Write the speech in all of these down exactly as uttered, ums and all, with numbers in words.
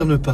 pas.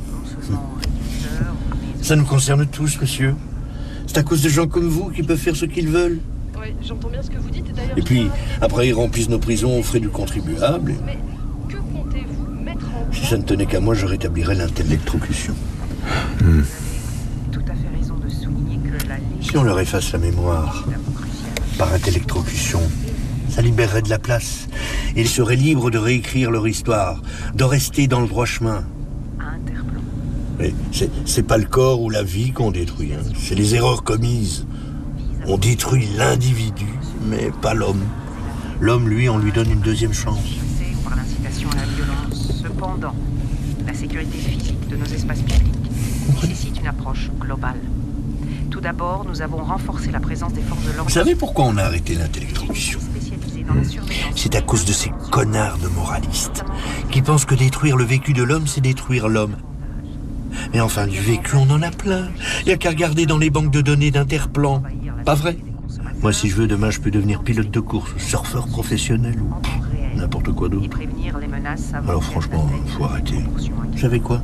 Ça nous concerne tous, monsieur. C'est à cause de gens comme vous qui peuvent faire ce qu'ils veulent. Oui, j'entends bien ce que vous dites. Et, et puis, après, ils remplissent nos prisons aux frais du contribuable. Et... Mais que comptez-vous mettre en place? Si ça ne tenait qu'à moi, je rétablirais l'intellectrocution. Hmm. Tout à fait raison de souligner que la Si on leur efface la mémoire par intellectrocution, ça libérerait de la place. Et ils seraient libres de réécrire leur histoire, de rester dans le droit chemin. Mais c'est, c'est pas le corps ou la vie qu'on détruit, hein. C'est les erreurs commises. On détruit l'individu, mais pas l'homme. L'homme, lui, on lui donne une deuxième chance. Par l'incitation à la violence. Cependant, la sécurité physique de nos espaces publics nécessite une approche globale. Tout d'abord, nous avons renforcé la présence des forces de l'ordre. Vous savez pourquoi on a arrêté l'intellectrocution? C'est à cause de ces connards de moralistes qui pensent que détruire le vécu de l'homme, c'est détruire l'homme. Mais enfin, du vécu, on en a plein. Il n'y a qu'à regarder dans les banques de données d'Interplan. Pas vrai? Moi, si je veux, demain, je peux devenir pilote de course, surfeur professionnel ou n'importe quoi d'autre. Alors franchement, il faut arrêter. Vous savez quoi?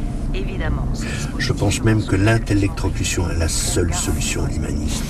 Je pense même que l'intellectrocution est la seule solution humaniste.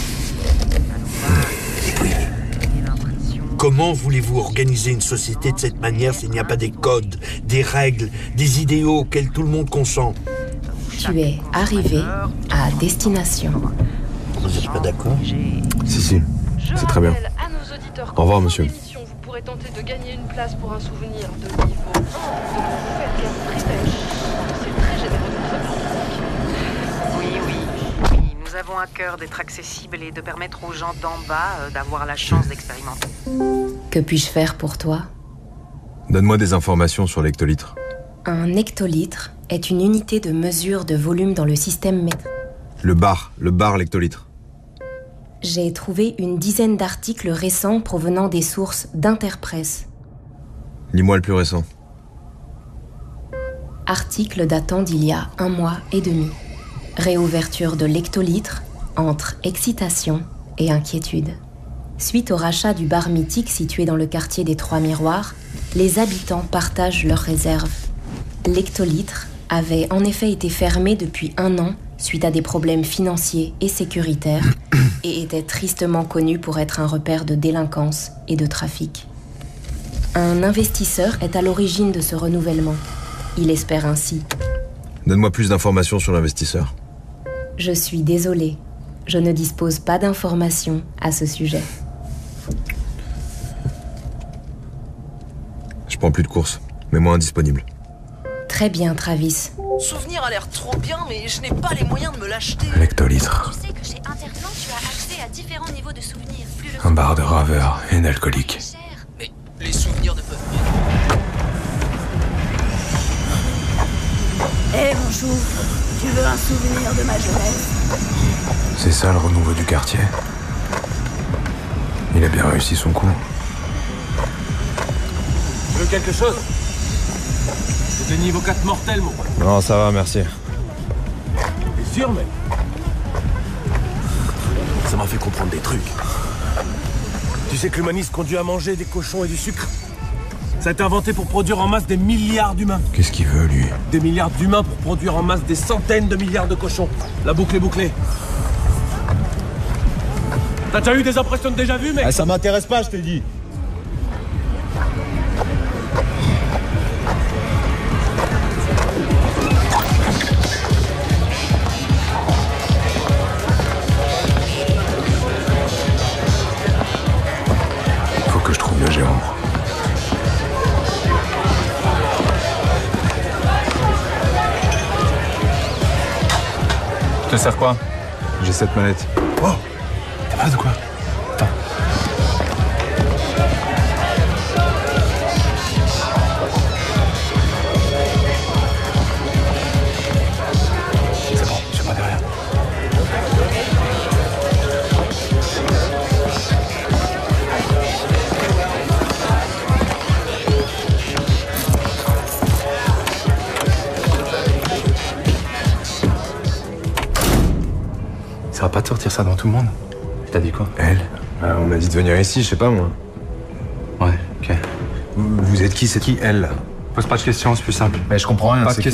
Et puis, comment voulez-vous organiser une société de cette manière s'il n'y a pas des codes, des règles, des idéaux auxquels tout le monde consent? Tu es arrivé à destination. Vous n'êtes pas d'accord? Si, si, c'est très bien. Au revoir, monsieur. Vous pourrez tenter de gagner une place pour un souvenir de niveau un. Donc vous faites un privilège. C'est très généreux de votre part. Oui, oui, oui. Nous avons à cœur d'être accessibles et de permettre aux gens d'en bas euh, d'avoir la chance d'expérimenter. Que puis-je faire pour toi? Donne-moi des informations sur l'hectolitre. Un hectolitre est une unité de mesure de volume dans le système métrique. Le bar, le bar l'hectolitre. J'ai trouvé une dizaine d'articles récents provenant des sources d'Interpresse. Lis-moi le plus récent. Article datant d'il y a un mois et demi. Réouverture de l'hectolitre entre excitation et inquiétude. Suite au rachat du bar mythique situé dans le quartier des Trois Miroirs, les habitants partagent leurs réserves. L'hectolitre avait en effet été fermé depuis un an suite à des problèmes financiers et sécuritaires et était tristement connu pour être un repère de délinquance et de trafic. Un investisseur est à l'origine de ce renouvellement. Il espère ainsi. Donne-moi plus d'informations sur l'investisseur. Je suis désolée, je ne dispose pas d'informations à ce sujet. Je prends plus de courses, mets-moi indisponible. Très bien, Travis. Souvenir a l'air trop bien, mais je n'ai pas les moyens de me l'acheter. L'hectolitre. Tu sais que chez Interplan, tu as accès à différents niveaux de souvenirs. Plus le Un bar de raveur et d'alcoolique. Mais les souvenirs ne peuvent pas... Hé, hey, mon chou, tu veux un souvenir de ma jeunesse? C'est ça le renouveau du quartier. Il a bien réussi son coup. Tu veux quelque chose? C'était niveau quatre mortel, mon pote. Non, ça va, merci. T'es sûr, mec? Ça m'a fait comprendre des trucs. Tu sais que l'humanisme conduit à manger des cochons et du sucre? Ça a été inventé pour produire en masse des milliards d'humains. Qu'est-ce qu'il veut, lui? Des milliards d'humains pour produire en masse des centaines de milliards de cochons. La boucle est bouclée. T'as déjà eu des impressions de déjà vu, mec? Ah, ça m'intéresse pas, je te dis. Faut que je trouve le gérant. Je te sers quoi? J'ai cette mallette. Oh! T'es malade ou quoi? Attends. C'est bon, je suis pas derrière. Ça va pas de sortir ça devant tout le monde? T'as dit quoi? Elle? Bah, on m'a dit de venir ici, je sais pas moi. Ouais, ok. Vous, vous êtes qui? C'est qui, elle? Pose pas de questions, c'est plus simple. Mais je comprends rien. Pas de c'est questions.